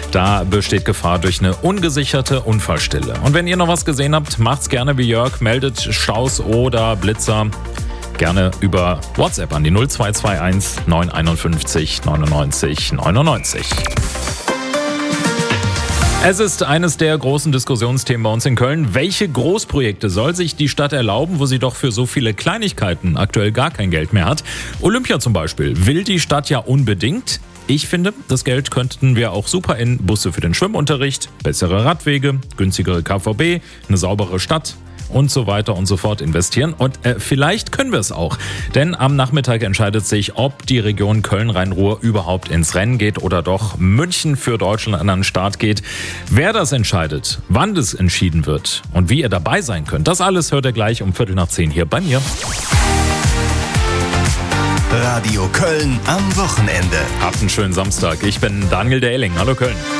Da besteht Gefahr durch eine ungesicherte Unfallstelle. Und wenn ihr noch was gesehen habt, macht's gerne wie Jörg, meldet Staus oder Blitzer gerne über WhatsApp an die 0221 951 99 99. Es ist eines der großen Diskussionsthemen bei uns in Köln. Welche Großprojekte soll sich die Stadt erlauben, wo sie doch für so viele Kleinigkeiten aktuell gar kein Geld mehr hat? Olympia zum Beispiel will die Stadt ja unbedingt. Ich finde, das Geld könnten wir auch super in Busse für den Schwimmunterricht, bessere Radwege, günstigere KVB, eine saubere Stadt und so weiter und so fort investieren. Und vielleicht können wir es auch. Denn am Nachmittag entscheidet sich, ob die Region Köln-Rhein-Ruhr überhaupt ins Rennen geht oder doch München für Deutschland an den Start geht. Wer das entscheidet, wann das entschieden wird und wie ihr dabei sein könnt, das alles hört ihr gleich um 9:15 hier bei mir. Radio Köln am Wochenende. Habt einen schönen Samstag. Ich bin Daniel Dehling. Hallo Köln.